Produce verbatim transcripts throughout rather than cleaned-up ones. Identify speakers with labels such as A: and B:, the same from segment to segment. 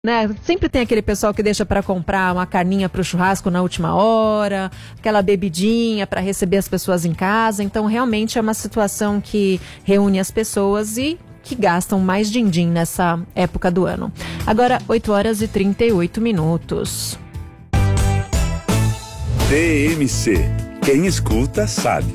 A: Né? Sempre tem aquele pessoal que deixa para comprar uma carninha para o churrasco na última hora, aquela bebidinha para receber as pessoas em casa. Então, realmente é uma situação que reúne as pessoas e que gastam mais din-din nessa época do ano. Agora, oito horas e trinta e oito minutos.
B: T M C. Quem escuta sabe.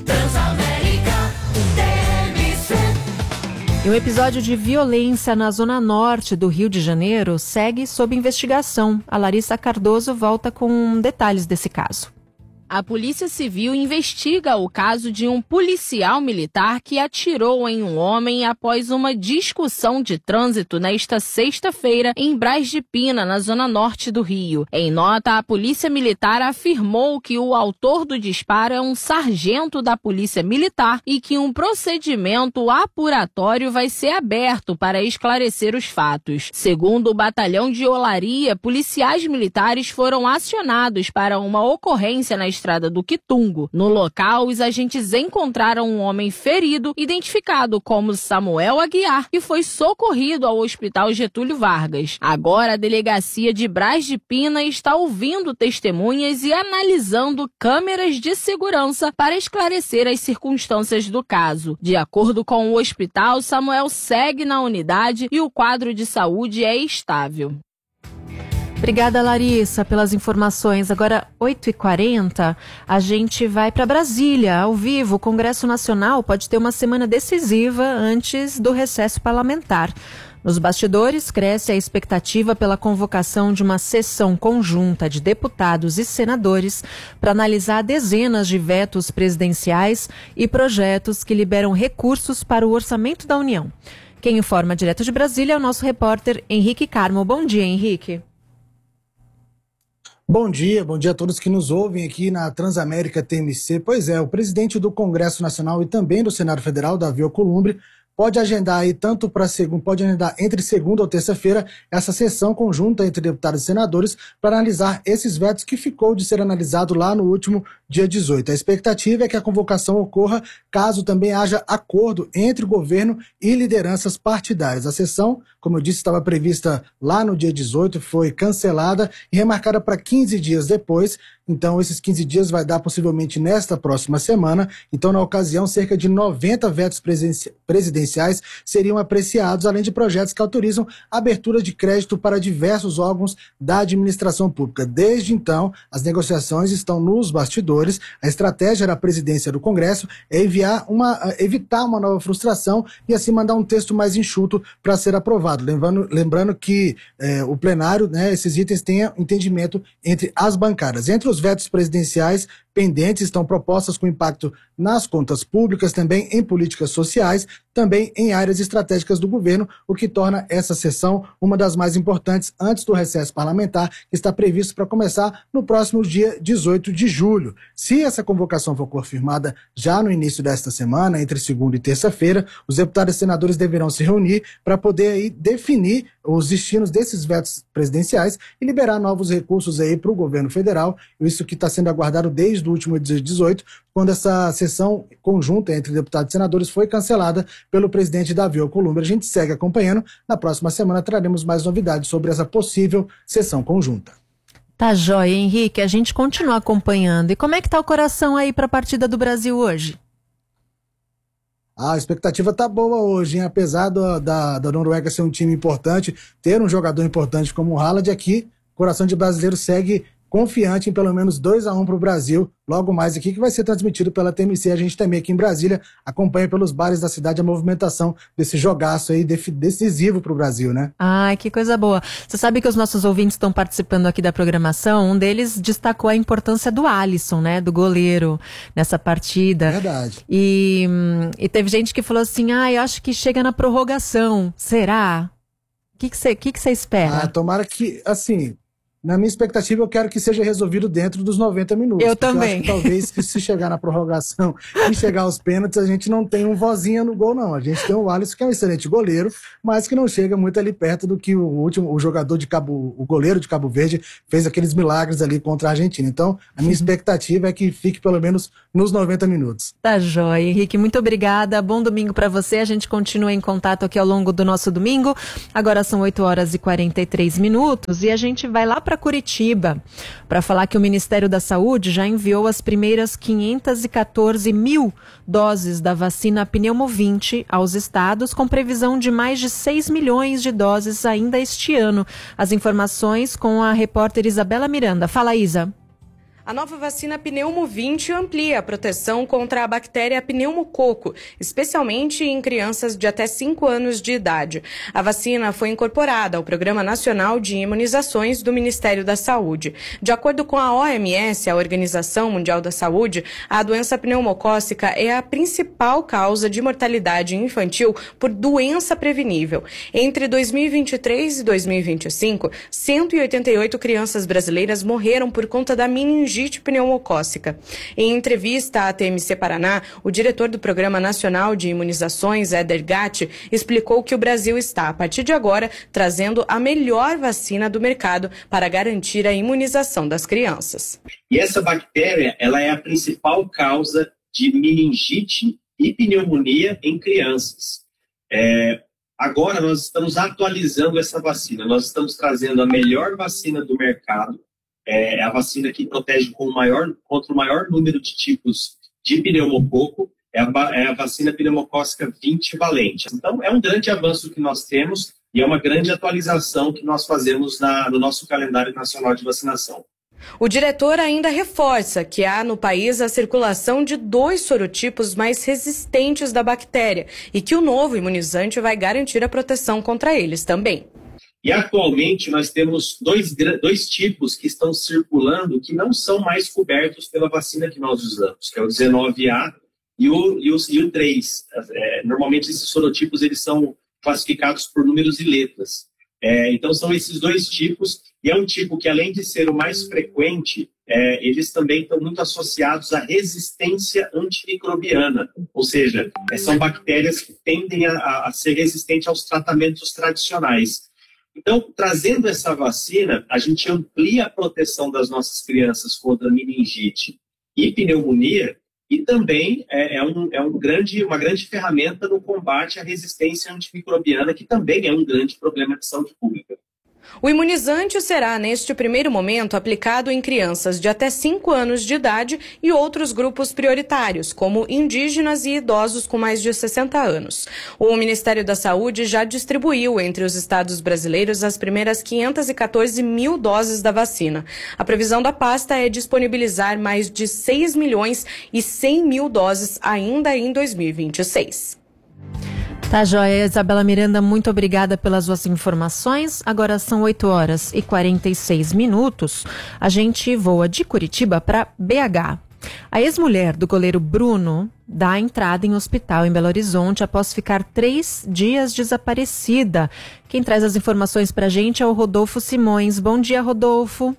A: E um episódio de violência na zona norte do Rio de Janeiro segue sob investigação. A Larissa Cardoso volta com detalhes desse caso.
C: A Polícia Civil investiga o caso de um policial militar que atirou em um homem após uma discussão de trânsito nesta sexta-feira em Braz de Pina, na zona norte do Rio. Em nota, a Polícia Militar afirmou que o autor do disparo é um sargento da Polícia Militar e que um procedimento apuratório vai ser aberto para esclarecer os fatos. Segundo o Batalhão de Olaria, policiais militares foram acionados para uma ocorrência na estrada do Quitungo. No local, os agentes encontraram um homem ferido, identificado como Samuel Aguiar, e foi socorrido ao Hospital Getúlio Vargas. Agora, a delegacia de Braz de Pina está ouvindo testemunhas e analisando câmeras de segurança para esclarecer as circunstâncias do caso. De acordo com o hospital, Samuel segue na unidade e o quadro de saúde é estável.
A: Obrigada, Larissa, pelas informações. Agora, oito e quarenta, a gente vai para Brasília, ao vivo. O Congresso Nacional pode ter uma semana decisiva antes do recesso parlamentar. Nos bastidores, cresce a expectativa pela convocação de uma sessão conjunta de deputados e senadores para analisar dezenas de vetos presidenciais e projetos que liberam recursos para o orçamento da União. Quem informa direto de Brasília é o nosso repórter Henrique Carmo. Bom dia, Henrique.
D: Bom dia, bom dia a todos que nos ouvem aqui na Transamérica T M C. Pois é, o presidente do Congresso Nacional e também do Senado Federal, Davi Alcolumbre, pode agendar aí tanto para segundo, pode agendar entre segunda ou terça-feira essa sessão conjunta entre deputados e senadores para analisar esses vetos que ficou de ser analisado lá no último dia dezoito. A expectativa é que a convocação ocorra caso também haja acordo entre o governo e lideranças partidárias. A sessão, como eu disse, estava prevista lá no dia dezoito, foi cancelada e remarcada para quinze dias depois. Então, esses quinze dias vai dar possivelmente nesta próxima semana. Então, na ocasião, cerca de noventa vetos presidenciais seriam apreciados, além de projetos que autorizam a abertura de crédito para diversos órgãos da administração pública. Desde então, as negociações estão nos bastidores. A estratégia da presidência do Congresso é enviar uma, evitar uma nova frustração e assim mandar um texto mais enxuto para ser aprovado. Lembrando, lembrando que eh, o plenário, né, esses itens tenham entendimento entre as bancadas. Entre os vetos presidenciais pendentes estão propostas com impacto nas contas públicas, também em políticas sociais, também em áreas estratégicas do governo, o que torna essa sessão uma das mais importantes antes do recesso parlamentar, que está previsto para começar no próximo dia dezoito de julho. Se essa convocação for confirmada já no início desta semana, entre segunda e terça-feira, os deputados e senadores deverão se reunir para poder aí definir os destinos desses vetos presidenciais e liberar novos recursos aí para o governo federal. Isso que está sendo aguardado desde o último dia dezoito, quando essa sessão conjunta entre deputados e senadores foi cancelada pelo presidente Davi Alcolumbre. A gente segue acompanhando. Na próxima semana traremos mais novidades sobre essa possível sessão conjunta.
A: Tá jóia, Henrique. A gente continua acompanhando. E como é que tá o coração aí para a partida do Brasil hoje?
D: Ah, a expectativa tá boa hoje, hein? Apesar do, da, da Noruega ser um time importante, ter um jogador importante como o Haaland aqui, o coração de brasileiro segue confiante em pelo menos dois a um para o Brasil, logo mais aqui, que vai ser transmitido pela T M C. A gente também aqui em Brasília acompanha pelos bares da cidade a movimentação desse jogaço aí decisivo para o Brasil, né?
A: Ai, que coisa boa. Você sabe que os nossos ouvintes estão participando aqui da programação, um deles destacou a importância do Alisson, né, do goleiro, nessa partida.
D: Verdade.
A: E, e teve gente que falou assim, ah, eu acho que chega na prorrogação, será? O que que você que que você espera?
D: Ah, tomara que, assim... Na minha expectativa, eu quero que seja resolvido dentro dos noventa minutos.
A: Eu também.
D: Eu acho que talvez que se chegar na prorrogação e chegar aos pênaltis, a gente não tem um vozinha no gol, não. A gente tem o Alisson, que é um excelente goleiro, mas que não chega muito ali perto do que o último, o jogador de Cabo, o goleiro de Cabo Verde fez aqueles milagres ali contra a Argentina. Então, a minha expectativa é que fique pelo menos nos noventa minutos.
A: Tá joia, Henrique. Muito obrigada. Bom domingo para você. A gente continua em contato aqui ao longo do nosso domingo. Agora são oito horas e quarenta e três minutos e a gente vai lá para Curitiba para falar que o Ministério da Saúde já enviou as primeiras quinhentas e quatorze mil doses da vacina Pneumovinte aos estados, com previsão de mais de seis milhões de doses ainda este ano. As informações com a repórter Isabela Miranda. Fala, Isa.
E: A nova vacina Pneumovinte amplia a proteção contra a bactéria pneumococo, especialmente em crianças de até cinco anos de idade. A vacina foi incorporada ao Programa Nacional de Imunizações do Ministério da Saúde. De acordo com a O M S, a Organização Mundial da Saúde, a doença pneumocócica é a principal causa de mortalidade infantil por doença prevenível. Entre dois mil e vinte e três e dois mil e vinte e cinco, cento e oitenta e oito crianças brasileiras morreram por conta da meningite pneumocócica. Em entrevista à T M C Paraná, o diretor do Programa Nacional de Imunizações, Éder Gatti, explicou que o Brasil está, a partir de agora, trazendo a melhor vacina do mercado para garantir a imunização das crianças.
F: E essa bactéria, ela é a principal causa de meningite e pneumonia em crianças. É, agora nós estamos atualizando essa vacina, nós estamos trazendo a melhor vacina do mercado. É a vacina que protege com o maior, contra o maior número de tipos de pneumococo, é a, é a vacina pneumocócica vinte valente. Então, é um grande avanço que nós temos e é uma grande atualização que nós fazemos na, no nosso calendário nacional de vacinação.
E: O diretor ainda reforça que há no país a circulação de dois sorotipos mais resistentes da bactéria e que o novo imunizante vai garantir a proteção contra eles também.
F: E atualmente nós temos dois, dois tipos que estão circulando que não são mais cobertos pela vacina que nós usamos, que é o dezenove A e o, e o, e o três. É, normalmente esses sorotipos eles são classificados por números e letras. É, então são esses dois tipos, e é um tipo que além de ser o mais frequente, é, eles também estão muito associados à resistência antimicrobiana, ou seja, é, são bactérias que tendem a, a ser resistentes aos tratamentos tradicionais. Então, trazendo essa vacina, a gente amplia a proteção das nossas crianças contra meningite e pneumonia e também é, é, um, é um grande, uma grande ferramenta no combate à resistência antimicrobiana, que também é um grande problema de saúde pública.
E: O imunizante será, neste primeiro momento, aplicado em crianças de até cinco anos de idade e outros grupos prioritários, como indígenas e idosos com mais de sessenta anos. O Ministério da Saúde já distribuiu entre os estados brasileiros as primeiras quinhentas e quatorze mil doses da vacina. A previsão da pasta é disponibilizar mais de seis milhões e cem mil doses ainda em dois mil e vinte e seis.
A: Tá joia, Isabela Miranda, muito obrigada pelas suas informações. Agora são oito horas e quarenta e seis minutos. A gente voa de Curitiba para B H. A ex-mulher do goleiro Bruno dá entrada em hospital em Belo Horizonte após ficar três dias desaparecida. Quem traz as informações para a gente é o Rodolfo Simões. Bom dia, Rodolfo.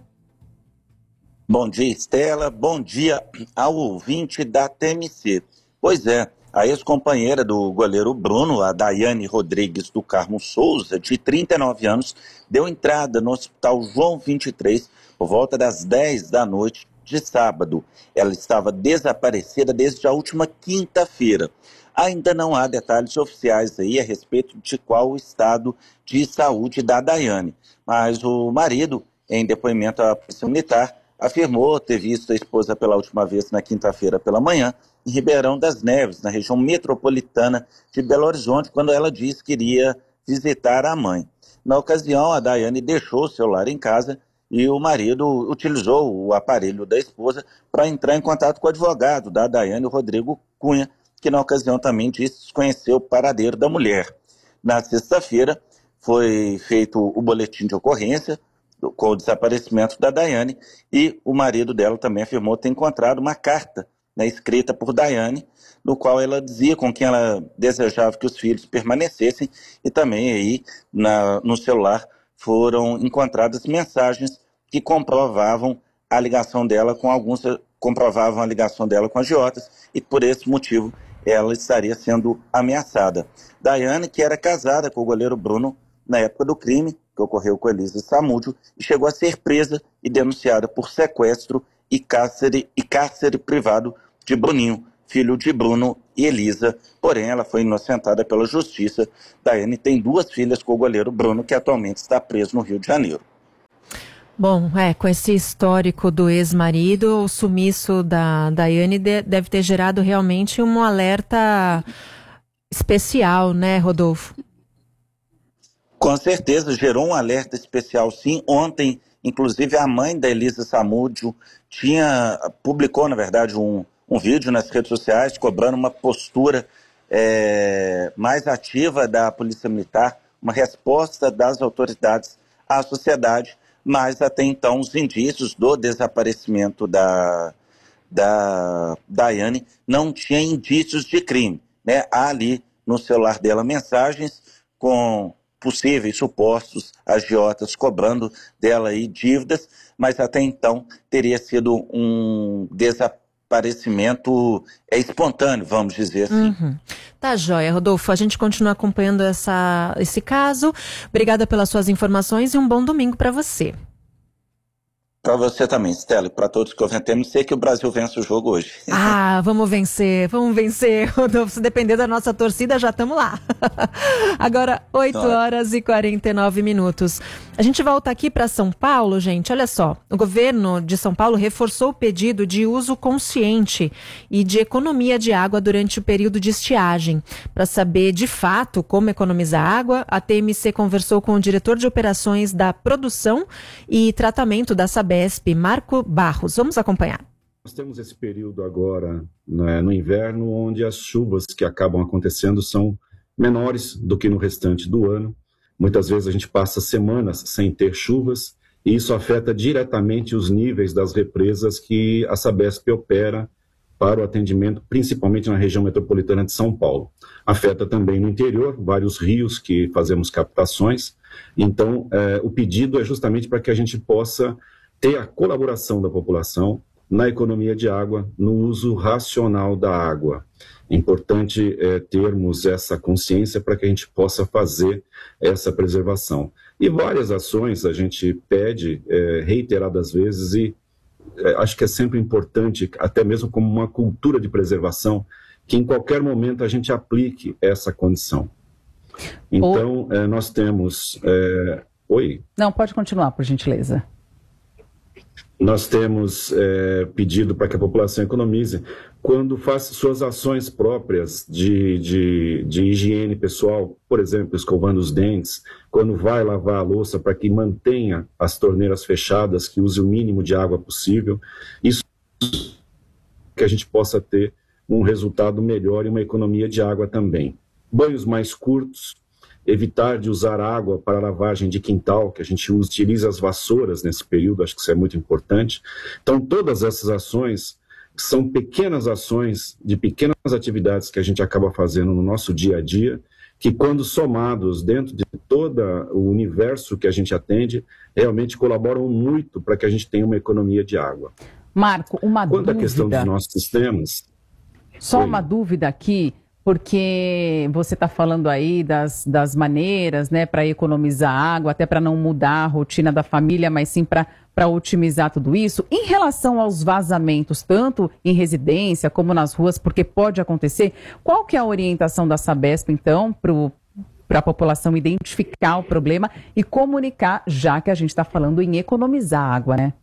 G: Bom dia, Estela. Bom dia ao ouvinte da T M C. Pois é. A ex-companheira do goleiro Bruno, a Daiane Rodrigues do Carmo Souza, de trinta e nove anos, deu entrada no Hospital João vinte e três por volta das dez da noite de sábado. Ela estava desaparecida desde a última quinta-feira. Ainda não há detalhes oficiais aí a respeito de qual o estado de saúde da Daiane, mas o marido, em depoimento à Polícia Militar, afirmou ter visto a esposa pela última vez na quinta-feira pela manhã, em Ribeirão das Neves, na região metropolitana de Belo Horizonte, quando ela disse que iria visitar a mãe. Na ocasião, a Daiane deixou o celular em casa e o marido utilizou o aparelho da esposa para entrar em contato com o advogado da Daiane, o Rodrigo Cunha, que na ocasião também disse desconhecer o paradeiro da mulher. Na sexta-feira, foi feito o boletim de ocorrência com o desaparecimento da Daiane e o marido dela também afirmou ter encontrado uma carta, né, escrita por Daiane, no qual ela dizia com quem ela desejava que os filhos permanecessem, e também aí na, no celular foram encontradas mensagens que comprovavam a ligação dela com alguns, comprovavam a ligação dela com agiotas, e por esse motivo ela estaria sendo ameaçada. Daiane, que era casada com o goleiro Bruno na época do crime, que ocorreu com Elisa Samúdio, e chegou a ser presa e denunciada por sequestro e cárcere, e cárcere privado de Bruninho, filho de Bruno e Elisa. Porém, ela foi inocentada pela justiça. Daiane tem duas filhas com o goleiro Bruno, que atualmente está preso no Rio de Janeiro.
A: Bom, é, com esse histórico do ex-marido, o sumiço da Daiane de, deve ter gerado realmente um alerta especial, né, Rodolfo?
G: Com certeza, gerou um alerta especial, sim. Ontem, inclusive, a mãe da Elisa Samúdio tinha, publicou, na verdade, um, um vídeo nas redes sociais cobrando uma postura é, mais ativa da Polícia Militar, uma resposta das autoridades à sociedade, mas até então os indícios do desaparecimento da, da Daiane não tinha indícios de crime, né? Há ali no celular dela mensagens com possíveis supostos agiotas cobrando dela aí dívidas, mas até então teria sido um desaparecimento é, espontâneo, vamos dizer assim.
A: Uhum. Tá joia, Rodolfo. A gente continua acompanhando essa, esse caso. Obrigada pelas suas informações e um bom domingo para você.
G: Para você também, Stella, e para todos que ouvem, temos sei que o Brasil vence o jogo hoje.
A: Ah, vamos vencer, vamos vencer, Rodolfo. Se depender da nossa torcida, já estamos lá. Agora, oito horas e quarenta e nove minutos. A gente volta aqui para São Paulo, gente. Olha só, o governo de São Paulo reforçou o pedido de uso consciente e de economia de água durante o período de estiagem. Para saber, de fato, como economizar água, a T M C conversou com o diretor de operações da produção e tratamento da Sabesp, Marco Barros. Vamos acompanhar.
H: Nós temos esse período agora, né, no inverno, onde as chuvas que acabam acontecendo são menores do que no restante do ano. Muitas vezes a gente passa semanas sem ter chuvas e isso afeta diretamente os níveis das represas que a Sabesp opera para o atendimento, principalmente na região metropolitana de São Paulo. Afeta também no interior, vários rios que fazemos captações. Então, é, o pedido é justamente para que a gente possa ter a colaboração da população na economia de água, no uso racional da água. É importante é, termos essa consciência para que a gente possa fazer essa preservação. E várias ações a gente pede é, reiteradas vezes e é, acho que é sempre importante, até mesmo como uma cultura de preservação, que em qualquer momento a gente aplique essa condição. Então, é, nós temos... É... Oi?
I: Não, pode continuar, por gentileza.
H: Nós temos é, pedido para que a população economize quando faz suas ações próprias de, de, de higiene pessoal, por exemplo, escovando os dentes, quando vai lavar a louça, para que mantenha as torneiras fechadas, que use o mínimo de água possível. Isso que a gente possa ter um resultado melhor e uma economia de água também. Banhos mais curtos, evitar de usar água para lavagem de quintal, que a gente utiliza as vassouras nesse período, acho que isso é muito importante. Então, todas essas ações são pequenas ações de pequenas atividades que a gente acaba fazendo no nosso dia a dia, que quando somados dentro de todo o universo que a gente atende, realmente colaboram muito para que a gente tenha uma economia de água.
I: Marco, uma
H: Quanto
I: dúvida...
H: à questão dos nossos sistemas...
I: Só
H: Oi.
I: uma dúvida aqui, porque você está falando aí das, das maneiras, né, para economizar água, até para não mudar a rotina da família, mas sim para otimizar tudo isso. Em relação aos vazamentos, tanto em residência como nas ruas, porque pode acontecer, qual que é a orientação da Sabesp, então, para a população identificar o problema e comunicar, já que a gente está falando em economizar água, né?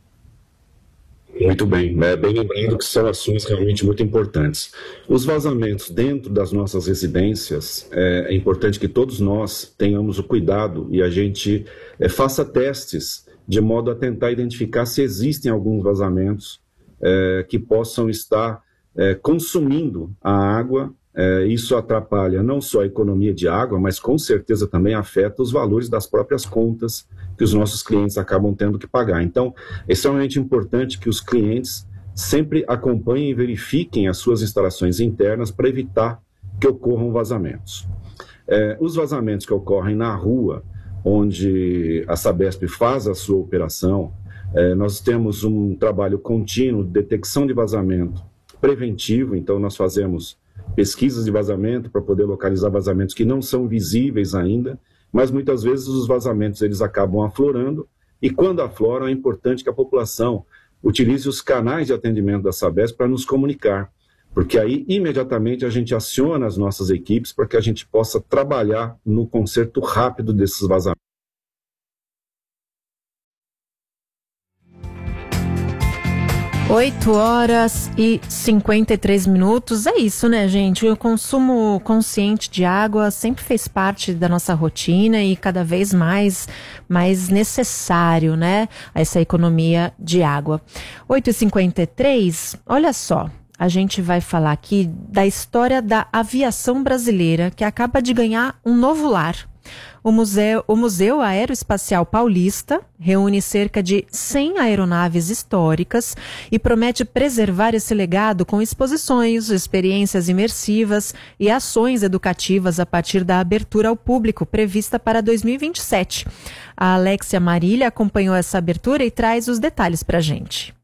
H: Muito bem, é bem lembrando que são ações realmente muito importantes. Os vazamentos dentro das nossas residências, é, é importante que todos nós tenhamos o cuidado e a gente é, faça testes de modo a tentar identificar se existem alguns vazamentos é, que possam estar é, consumindo a água. É, isso atrapalha não só a economia de água, mas com certeza também afeta os valores das próprias contas que os nossos clientes acabam tendo que pagar. Então, é extremamente importante que os clientes sempre acompanhem e verifiquem as suas instalações internas para evitar que ocorram vazamentos. É, os vazamentos que ocorrem na rua, onde a Sabesp faz a sua operação. É, nós temos um trabalho contínuo de detecção de vazamento preventivo, então nós fazemos pesquisas de vazamento para poder localizar vazamentos que não são visíveis ainda, mas muitas vezes os vazamentos eles acabam aflorando, e quando afloram é importante que a população utilize os canais de atendimento da Sabesp para nos comunicar, porque aí imediatamente a gente aciona as nossas equipes para que a gente possa trabalhar no conserto rápido desses vazamentos.
A: oito horas e cinquenta e três minutos. É isso, né, gente? O consumo consciente de água sempre fez parte da nossa rotina e cada vez mais, mais necessário, né? Essa economia de água. oito e cinquenta e três, olha só. A gente vai falar aqui da história da aviação brasileira, que acaba de ganhar um novo lar. O Museu, o Museu Aeroespacial Paulista reúne cerca de cem aeronaves históricas e promete preservar esse legado com exposições, experiências imersivas e ações educativas a partir da abertura ao público prevista para dois mil e vinte e sete. A Alexia Marília acompanhou essa abertura e traz os detalhes para a gente.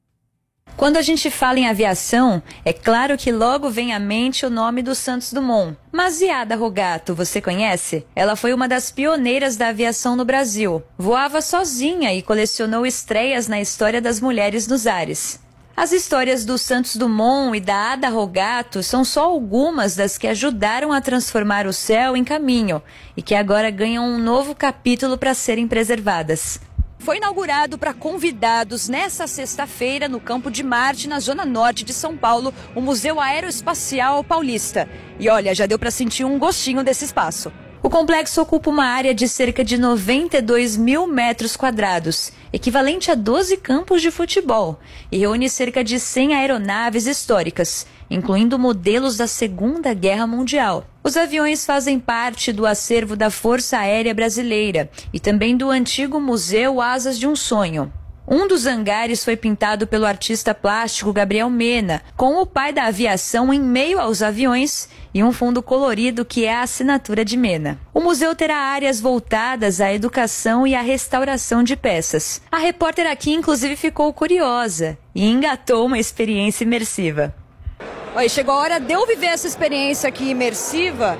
J: Quando a gente fala em aviação, é claro que logo vem à mente o nome do Santos Dumont. Mas e a Ada Rogato, você conhece? Ela foi uma das pioneiras da aviação no Brasil. Voava sozinha e colecionou estreias na história das mulheres nos ares. As histórias do Santos Dumont e da Ada Rogato são só algumas das que ajudaram a transformar o céu em caminho e que agora ganham um novo capítulo para serem preservadas. Foi inaugurado para convidados nesta sexta-feira no Campo de Marte, na zona norte de São Paulo, o Museu Aeroespacial Paulista. E olha, já deu para sentir um gostinho desse espaço. O complexo ocupa uma área de cerca de noventa e dois mil metros quadrados, equivalente a doze campos de futebol, e reúne cerca de cem aeronaves históricas, incluindo modelos da Segunda Guerra Mundial. Os aviões fazem parte do acervo da Força Aérea Brasileira e também do antigo Museu Asas de um Sonho. Um dos hangares foi pintado pelo artista plástico Gabriel Mena, com o pai da aviação em meio aos aviões e um fundo colorido que é a assinatura de Mena. O museu terá áreas voltadas à educação e à restauração de peças. A repórter aqui, inclusive, ficou curiosa e engatou uma experiência imersiva. Oi, chegou a hora de eu viver essa experiência aqui imersiva.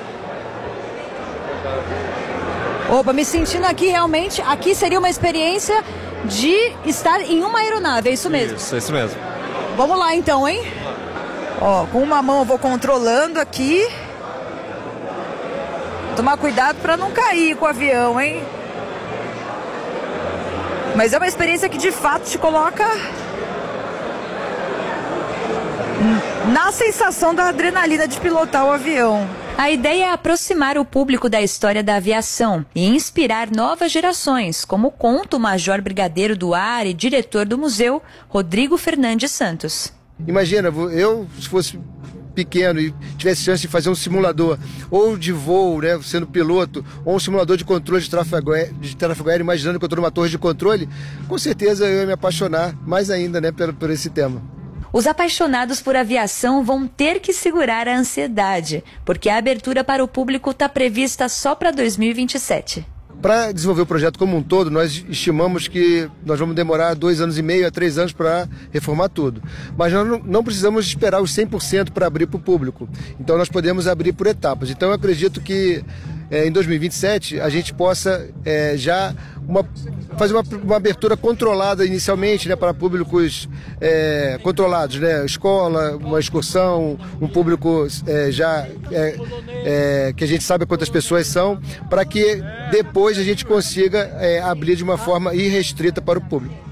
J: Opa, me sentindo aqui realmente, aqui seria uma experiência de estar em uma aeronave, é isso mesmo?
K: Isso, é isso mesmo.
J: Vamos lá então, hein? Ó, com uma mão eu vou controlando aqui. Tomar cuidado para não cair com o avião, hein? Mas é uma experiência que de fato te coloca na sensação da adrenalina de pilotar o avião. A ideia é aproximar o público da história da aviação e inspirar novas gerações, como conta o Major Brigadeiro do Ar e diretor do museu, Rodrigo Fernandes Santos.
L: Imagina, eu se fosse pequeno e tivesse chance de fazer um simulador, ou de voo, né, sendo piloto, ou um simulador de controle de tráfego aéreo, de tráfego aéreo imaginando que eu estou numa torre de controle, com certeza eu ia me apaixonar mais ainda, né, por, por esse tema.
J: Os apaixonados por aviação vão ter que segurar a ansiedade, porque a abertura para o público está prevista só para dois mil e vinte e sete.
L: Para desenvolver o projeto como um todo, nós estimamos que nós vamos demorar dois anos e meio a três anos para reformar tudo. Mas nós não, não precisamos esperar os cem por cento para abrir para o público. Então nós podemos abrir por etapas. Então eu acredito que é, em dois mil e vinte e sete a gente possa é, já uma, fazer uma, uma abertura controlada inicialmente, né, para públicos é, controlados, né, escola, uma excursão, um público é, já é, é, que a gente sabe quantas pessoas são, para que depois a gente consiga é, abrir de uma forma irrestrita para o público.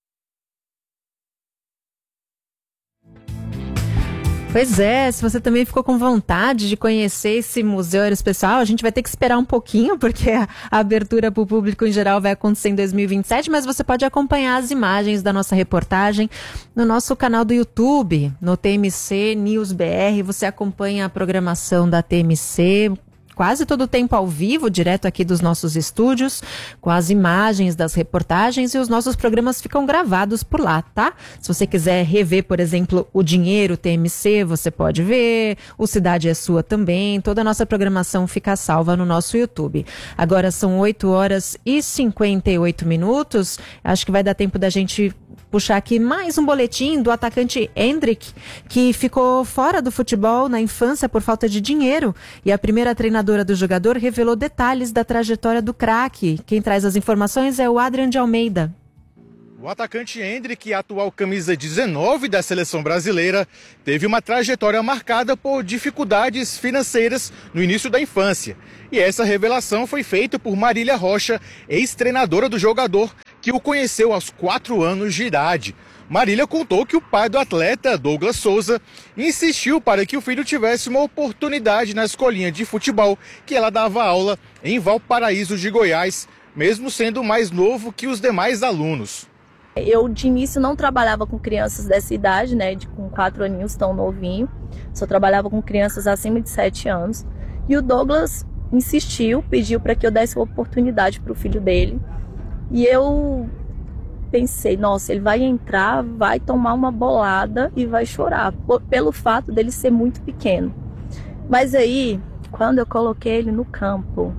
A: Pois é, se você também ficou com vontade de conhecer esse Museu Aeroespacial, a gente vai ter que esperar um pouquinho, porque a abertura para o público em geral vai acontecer em dois mil e vinte e sete, mas você pode acompanhar as imagens da nossa reportagem no nosso canal do YouTube, no T M C News B R. Você acompanha a programação da T M C quase todo o tempo ao vivo, direto aqui dos nossos estúdios, com as imagens das reportagens, e os nossos programas ficam gravados por lá, tá? Se você quiser rever, por exemplo, o Dinheiro T M C, você pode ver, o Cidade é Sua também, toda a nossa programação fica salva no nosso YouTube. Agora são oito horas e cinquenta e oito minutos, acho que vai dar tempo da gente puxar aqui mais um boletim do atacante Endrick, que ficou fora do futebol na infância por falta de dinheiro. E a primeira treinadora do jogador revelou detalhes da trajetória do craque. Quem traz as informações é o Adrian de Almeida.
K: O atacante Endrick, atual camisa dezenove da seleção brasileira, teve uma trajetória marcada por dificuldades financeiras no início da infância. E essa revelação foi feita por Marília Rocha, ex-treinadora do jogador, que o conheceu aos quatro anos de idade. Marília contou que o pai do atleta, Douglas Souza, insistiu para que o filho tivesse uma oportunidade na escolinha de futebol que ela dava aula em Valparaíso de Goiás, mesmo sendo mais novo que os demais alunos.
M: Eu, de início, não trabalhava com crianças dessa idade, né, de, com quatro aninhos, tão novinho. Só trabalhava com crianças acima de sete anos. E o Douglas insistiu, pediu para que eu desse uma oportunidade para o filho dele. E eu pensei, nossa, ele vai entrar, vai tomar uma bolada e vai chorar, por, pelo fato dele ser muito pequeno. Mas aí, quando eu coloquei ele no campo,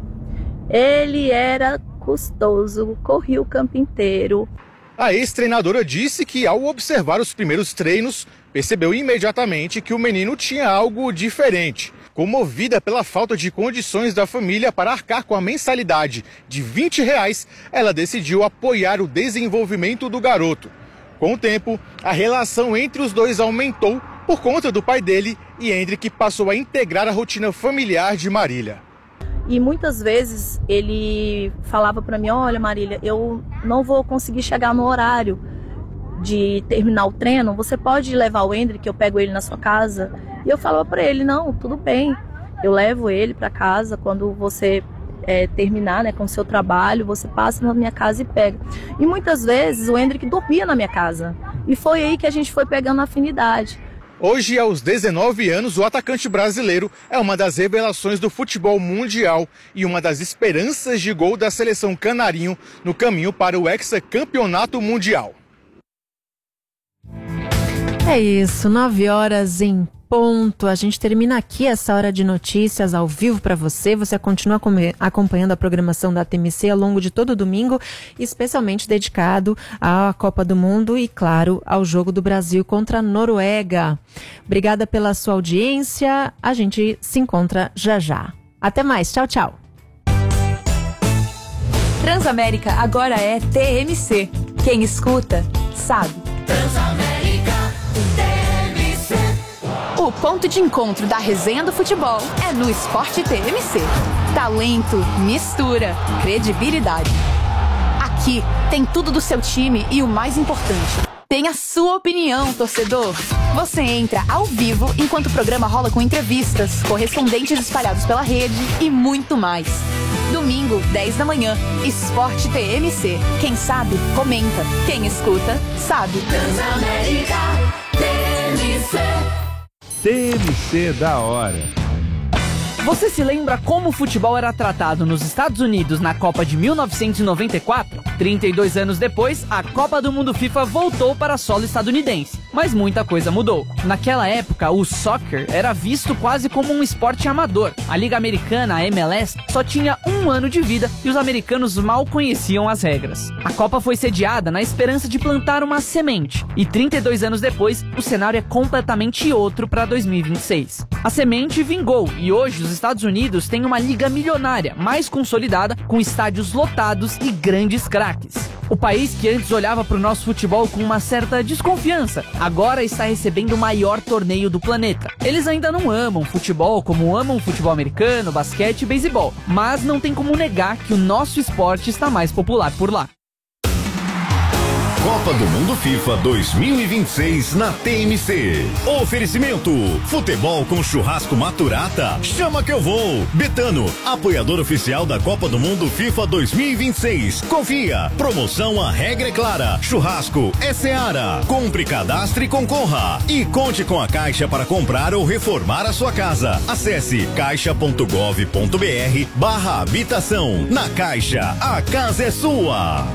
M: ele era custoso, corria o campo inteiro.
K: A ex-treinadora disse que, ao observar os primeiros treinos, percebeu imediatamente que o menino tinha algo diferente. Comovida pela falta de condições da família para arcar com a mensalidade de vinte reais, ela decidiu apoiar o desenvolvimento do garoto. Com o tempo, a relação entre os dois aumentou por conta do pai dele, e Endrick passou a integrar a rotina familiar de Marília.
M: E muitas vezes ele falava para mim, olha Marília, eu não vou conseguir chegar no horário de terminar o treino, você pode levar o Endrick, eu pego ele na sua casa? E eu falava para ele, não, tudo bem, eu levo ele para casa, quando você é, terminar, né, com o seu trabalho, você passa na minha casa e pega. E muitas vezes o Endrick dormia na minha casa, e foi aí que a gente foi pegando afinidade.
K: Hoje, aos dezenove anos, o atacante brasileiro é uma das revelações do futebol mundial e uma das esperanças de gol da seleção canarinho no caminho para o hexacampeonato mundial.
A: É isso, nove horas em ponto. A gente termina aqui essa hora de notícias ao vivo para você. Você continua acompanhando a programação da T M C ao longo de todo o domingo, especialmente dedicado à Copa do Mundo e, claro, ao jogo do Brasil contra a Noruega. Obrigada pela sua audiência. A gente se encontra já já. Até mais. Tchau, tchau.
N: Transamérica agora é T M C. Quem escuta, sabe. Transamérica. O ponto de encontro da resenha do futebol é no Esporte T M C. Talento, mistura, credibilidade. Aqui tem tudo do seu time e o mais importante, tem a sua opinião, torcedor. Você entra ao vivo enquanto o programa rola com entrevistas, correspondentes espalhados pela rede e muito mais. Domingo, dez da manhã, Esporte T M C. Quem sabe, comenta. Quem escuta, sabe. Transamérica T M C.
B: T M C da hora.
O: Você se lembra como o futebol era tratado nos Estados Unidos na Copa de mil novecentos e noventa e quatro? trinta e dois anos depois, a Copa do Mundo FIFA voltou para solo estadunidense. Mas muita coisa mudou. Naquela época, o soccer era visto quase como um esporte amador. A Liga Americana, a M L S, só tinha um ano de vida e os americanos mal conheciam as regras. A Copa foi sediada na esperança de plantar uma semente. E trinta e dois anos depois, o cenário é completamente outro para dois mil e vinte e seis. A semente vingou e hoje os Estados Unidos têm uma liga milionária, mais consolidada, com estádios lotados e grandes craques. O país que antes olhava para o nosso futebol com uma certa desconfiança, agora está recebendo o maior torneio do planeta. Eles ainda não amam futebol como amam futebol americano, basquete e beisebol, mas não tem como negar que o nosso esporte está mais popular por lá.
P: Copa do Mundo FIFA dois mil e vinte e seis na T M C. Oferecimento: futebol com churrasco Maturata. Chama que eu vou. Betano, apoiador oficial da Copa do Mundo FIFA dois mil e vinte e seis. Confia. Promoção, a regra é clara. Churrasco é Seara. Compre, cadastre e concorra. E conte com a Caixa para comprar ou reformar a sua casa. Acesse caixa.gov.br barra habitação. Na Caixa, a casa é sua.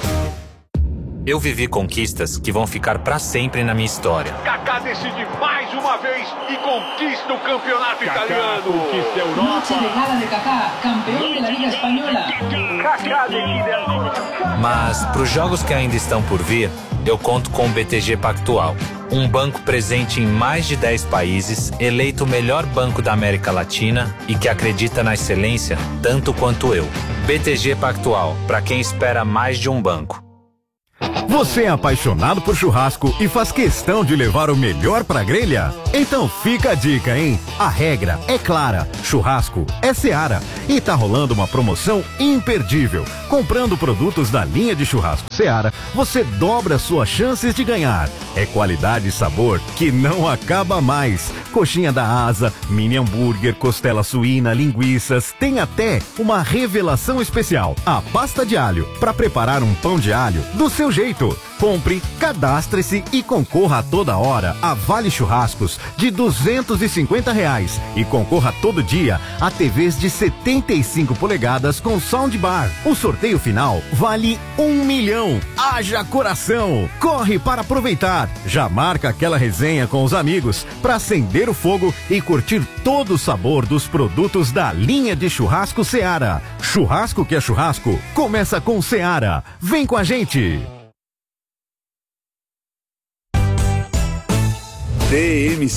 Q: Eu vivi conquistas que vão ficar pra sempre na minha história.
R: Kaká decide mais uma vez e conquista o campeonato Kaká italiano. Conquista a Europa. Noche de gala de Kaká, campeão da Liga Espanhola. Kaká decide a...
Q: Mas pros jogos que ainda estão por vir, eu conto com o B T G Pactual. Um banco presente em mais de dez países, eleito o melhor banco da América Latina e que acredita na excelência tanto quanto eu. B T G Pactual, para quem espera mais de um banco.
P: Você é apaixonado por churrasco e faz questão de levar o melhor pra grelha? Então fica a dica, hein? A regra é clara, churrasco é Seara e tá rolando uma promoção imperdível. Comprando produtos da linha de churrasco Seara, você dobra suas chances de ganhar. É qualidade e sabor que não acaba mais. Coxinha da asa, mini hambúrguer, costela suína, linguiças, tem até uma revelação especial, a pasta de alho, para preparar um pão de alho do seu jeito. Compre, cadastre-se e concorra a toda hora a Vale Churrascos de duzentos e cinquenta reais e concorra todo dia a T Vs de setenta e cinco polegadas com soundbar. O sorteio final vale um milhão. Haja coração! Corre para aproveitar. Já marca aquela resenha com os amigos para acender o fogo e curtir todo o sabor dos produtos da linha de churrasco Seara. Churrasco que é churrasco, começa com Seara. Vem com a gente!
B: T M